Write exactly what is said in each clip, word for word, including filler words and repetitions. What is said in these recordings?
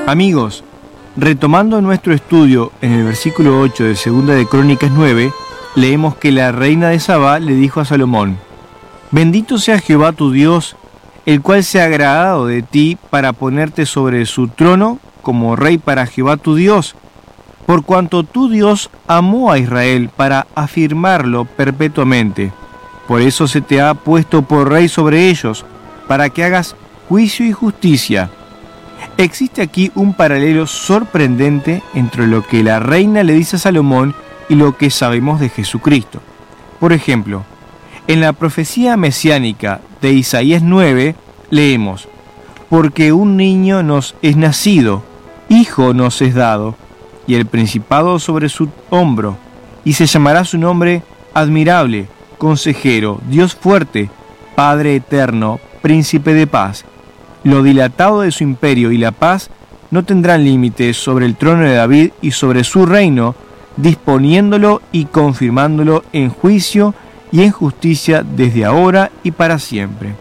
Amigos, retomando nuestro estudio en el versículo ocho de Segunda de Crónicas nueve, leemos que la reina de Sabá le dijo a Salomón: Bendito sea Jehová tu Dios, el cual se ha agradado de ti para ponerte sobre su trono como rey para Jehová tu Dios, por cuanto tu Dios amó a Israel para afirmarlo perpetuamente. Por eso se te ha puesto por rey sobre ellos, para que hagas juicio y justicia. Existe aquí un paralelo sorprendente entre lo que la reina le dice a Salomón y lo que sabemos de Jesucristo. Por ejemplo, en la profecía mesiánica de Isaías nueve leemos: Porque un niño nos es nacido, hijo nos es dado, y el principado sobre su hombro, y se llamará su nombre Admirable, Consejero, Dios fuerte, Padre eterno, Príncipe de paz. Lo dilatado de su imperio y la paz no tendrán límites sobre el trono de David y sobre su reino, disponiéndolo y confirmándolo en juicio y en justicia desde ahora y para siempre.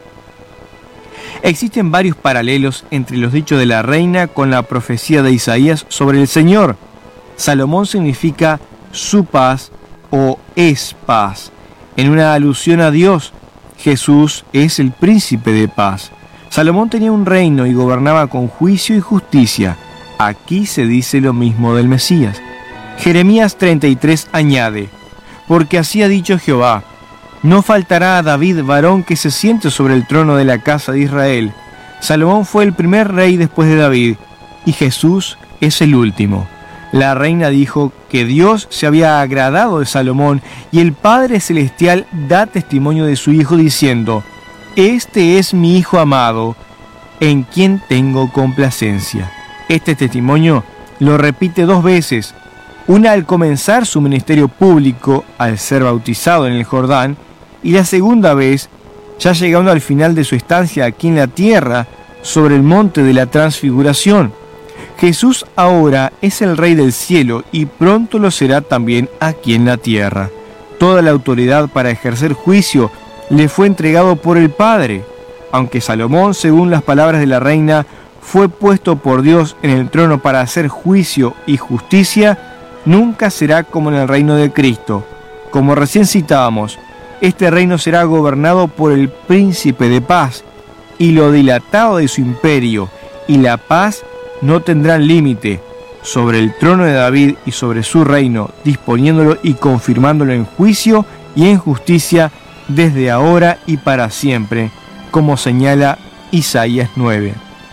Existen varios paralelos entre los dichos de la reina con la profecía de Isaías sobre el Señor. Salomón significa su paz o es paz, en una alusión a Dios. Jesús es el príncipe de paz. Salomón tenía un reino y gobernaba con juicio y justicia. Aquí se dice lo mismo del Mesías. Jeremías treinta y tres añade: Porque así ha dicho Jehová, no faltará a David varón que se siente sobre el trono de la casa de Israel. Salomón fue el primer rey después de David, y Jesús es el último. La reina dijo que Dios se había agradado de Salomón, y el Padre Celestial da testimonio de su Hijo diciendo: Este es mi Hijo amado, en quien tengo complacencia. Este testimonio lo repite dos veces, una al comenzar su ministerio público, al ser bautizado en el Jordán, y la segunda vez, ya llegando al final de su estancia aquí en la tierra, sobre el monte de la Transfiguración. Jesús ahora es el Rey del cielo y pronto lo será también aquí en la tierra. Toda la autoridad para ejercer juicio le fue entregado por el Padre. Aunque Salomón, según las palabras de la reina, fue puesto por Dios en el trono para hacer juicio y justicia, nunca será como en el reino de Cristo. Como recién citábamos, este reino será gobernado por el príncipe de paz, y lo dilatado de su imperio y la paz no tendrán límite sobre el trono de David y sobre su reino, disponiéndolo y confirmándolo en juicio y en justicia desde ahora y para siempre, como señala Isaías nueve.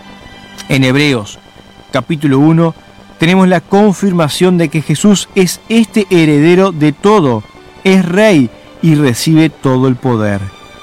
En Hebreos, capítulo uno, tenemos la confirmación de que Jesús es este heredero de todo, es rey y recibe todo el poder.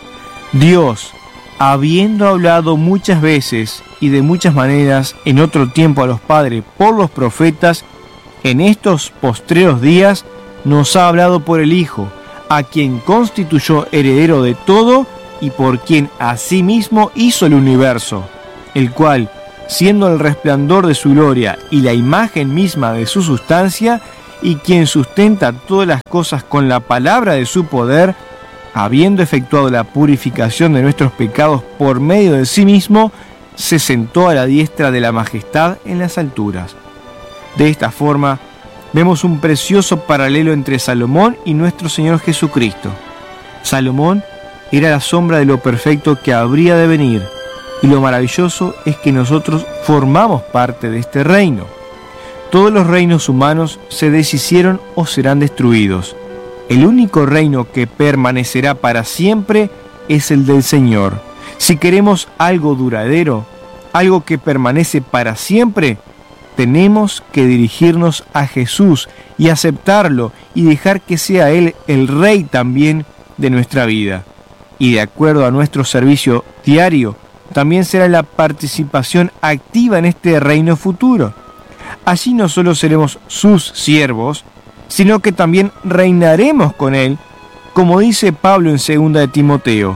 Dios, habiendo hablado muchas veces y de muchas maneras en otro tiempo a los padres por los profetas, en estos postreros días nos ha hablado por el Hijo, a quien constituyó heredero de todo y por quien asimismo hizo el universo, el cual, siendo el resplandor de su gloria y la imagen misma de su sustancia, y quien sustenta todas las cosas con la palabra de su poder, habiendo efectuado la purificación de nuestros pecados por medio de sí mismo, se sentó a la diestra de la majestad en las alturas. De esta forma, vemos un precioso paralelo entre Salomón y nuestro Señor Jesucristo. Salomón era la sombra de lo perfecto que habría de venir, y lo maravilloso es que nosotros formamos parte de este reino. Todos los reinos humanos se deshicieron o serán destruidos. El único reino que permanecerá para siempre es el del Señor. Si queremos algo duradero, algo que permanece para siempre, tenemos que dirigirnos a Jesús y aceptarlo y dejar que sea Él el Rey también de nuestra vida. Y de acuerdo a nuestro servicio diario, también será la participación activa en este reino futuro. Allí no solo seremos sus siervos, sino que también reinaremos con Él, como dice Pablo en segunda de Timoteo.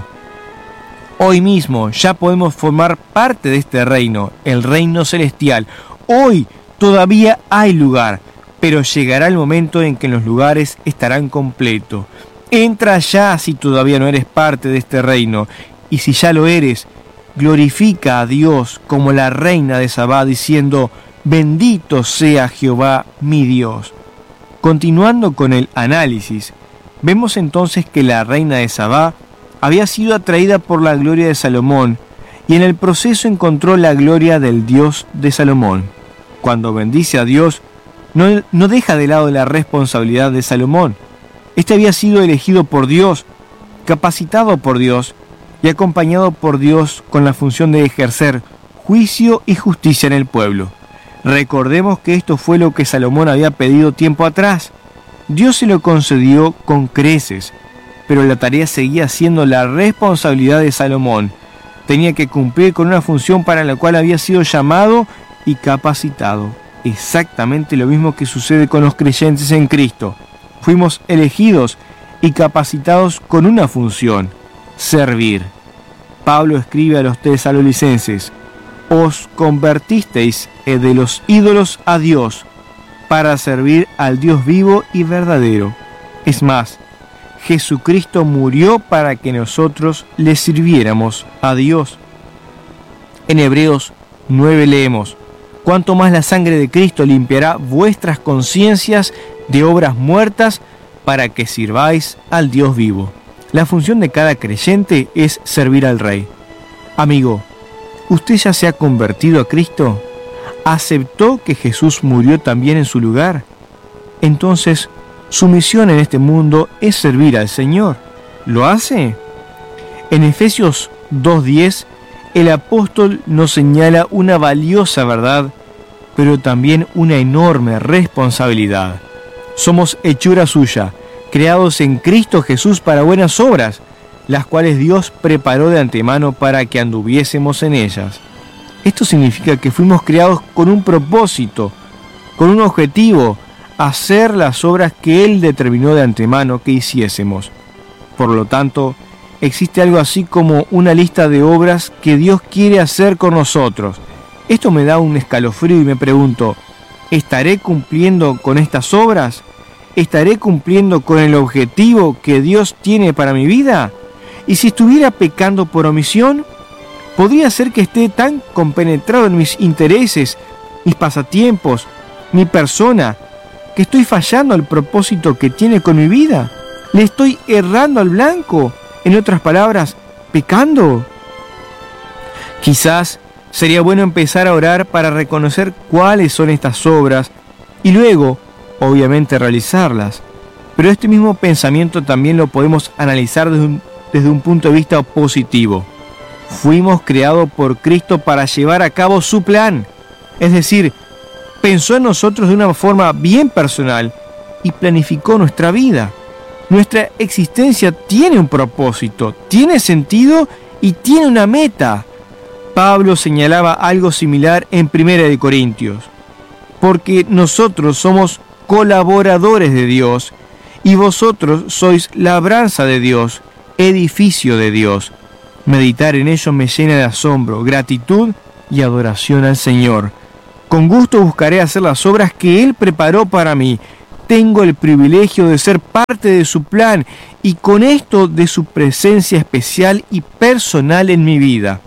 Hoy mismo ya podemos formar parte de este reino, el reino celestial. Hoy todavía hay lugar, pero llegará el momento en que los lugares estarán completos. Entra ya si todavía no eres parte de este reino, y si ya lo eres, glorifica a Dios como la reina de Sabá, diciendo: Bendito sea Jehová mi Dios. Continuando con el análisis, vemos entonces que la reina de Sabá había sido atraída por la gloria de Salomón y en el proceso encontró la gloria del Dios de Salomón. Cuando bendice a Dios, no, no deja de lado la responsabilidad de Salomón. Este había sido elegido por Dios, capacitado por Dios y acompañado por Dios con la función de ejercer juicio y justicia en el pueblo. Recordemos que esto fue lo que Salomón había pedido tiempo atrás. Dios se lo concedió con creces, pero la tarea seguía siendo la responsabilidad de Salomón. Tenía que cumplir con una función para la cual había sido llamado y capacitado. Exactamente lo mismo que sucede con los creyentes en Cristo. Fuimos elegidos y capacitados con una función: servir. Pablo escribe a los tesalonicenses: os convertisteis de los ídolos a Dios para servir al Dios vivo y verdadero. Es más, Jesucristo murió para que nosotros le sirviéramos a Dios. En Hebreos nueve leemos: cuanto más la sangre de Cristo limpiará vuestras conciencias de obras muertas para que sirváis al Dios vivo. La función de cada creyente es servir al Rey. Amigo, ¿usted ya se ha convertido a Cristo? ¿Aceptó que Jesús murió también en su lugar? Entonces, su misión en este mundo es servir al Señor. ¿Lo hace? En Efesios dos diez, el apóstol nos señala una valiosa verdad, pero también una enorme responsabilidad. Somos hechura suya, creados en Cristo Jesús para buenas obras, las cuales Dios preparó de antemano para que anduviésemos en ellas. Esto significa que fuimos creados con un propósito, con un objetivo: hacer las obras que Él determinó de antemano que hiciésemos. Por lo tanto, existe algo así como una lista de obras que Dios quiere hacer con nosotros. Esto me da un escalofrío y me pregunto: ¿estaré cumpliendo con estas obras? ¿Estaré cumpliendo con el objetivo que Dios tiene para mi vida? Y si estuviera pecando por omisión, podría ser que esté tan compenetrado en mis intereses, mis pasatiempos, mi persona, que estoy fallando al propósito que tiene con mi vida. ¿Le estoy errando al blanco? En otras palabras, pecando. Quizás sería bueno empezar a orar para reconocer cuáles son estas obras y luego, obviamente, realizarlas. Pero este mismo pensamiento también lo podemos analizar desde un, desde un punto de vista positivo. Fuimos creados por Cristo para llevar a cabo su plan. Es decir, pensó en nosotros de una forma bien personal y planificó nuestra vida. Nuestra existencia tiene un propósito, tiene sentido y tiene una meta. Pablo señalaba algo similar en Primera de Corintios: porque nosotros somos colaboradores de Dios y vosotros sois labranza de Dios, edificio de Dios. Meditar en ello me llena de asombro, gratitud y adoración al Señor. Con gusto buscaré hacer las obras que Él preparó para mí. Tengo el privilegio de ser parte de su plan y con esto de su presencia especial y personal en mi vida.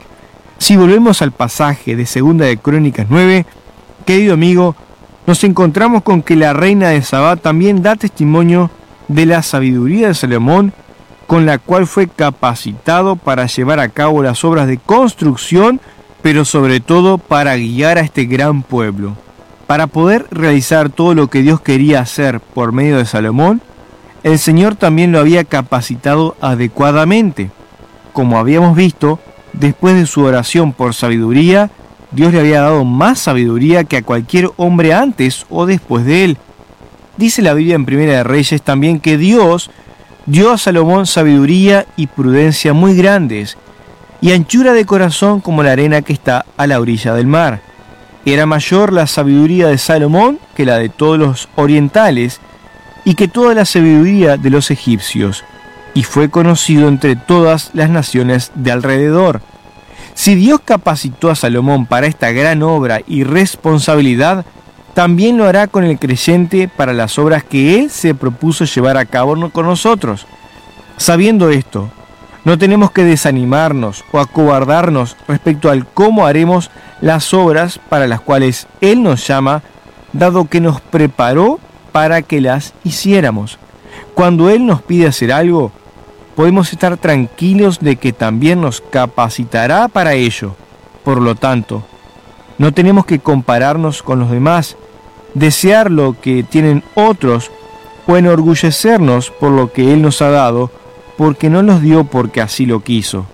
Si volvemos al pasaje de Segunda de Crónicas nueve, querido amigo, nos encontramos con que la reina de Sabá también da testimonio de la sabiduría de Salomón, con la cual fue capacitado para llevar a cabo las obras de construcción, pero sobre todo para guiar a este gran pueblo. Para poder realizar todo lo que Dios quería hacer por medio de Salomón, el Señor también lo había capacitado adecuadamente. Como habíamos visto, después de su oración por sabiduría, Dios le había dado más sabiduría que a cualquier hombre antes o después de él. Dice la Biblia en Primera de Reyes también que Dios dio a Salomón sabiduría y prudencia muy grandes, y anchura de corazón como la arena que está a la orilla del mar. Era mayor la sabiduría de Salomón que la de todos los orientales, y que toda la sabiduría de los egipcios, y fue conocido entre todas las naciones de alrededor. Si Dios capacitó a Salomón para esta gran obra y responsabilidad, también lo hará con el creyente para las obras que Él se propuso llevar a cabo con nosotros. Sabiendo esto, No tenemos que desanimarnos o acobardarnos respecto al cómo haremos las obras para las cuales Él nos llama, dado que nos preparó para que las hiciéramos. Cuando Él nos pide hacer algo, podemos estar tranquilos de que también nos capacitará para ello. Por lo tanto, no tenemos que compararnos con los demás, desear lo que tienen otros o enorgullecernos por lo que Él nos ha dado, porque no nos dio porque así lo quiso.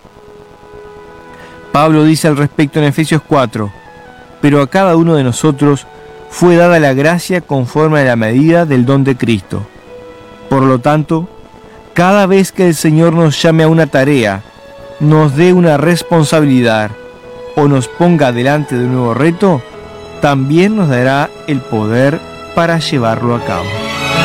Pablo dice al respecto en Efesios cuatro, pero a cada uno de nosotros fue dada la gracia conforme a la medida del don de Cristo. Por lo tanto, cada vez que el Señor nos llame a una tarea, nos dé una responsabilidad o nos ponga delante de un nuevo reto, también nos dará el poder para llevarlo a cabo.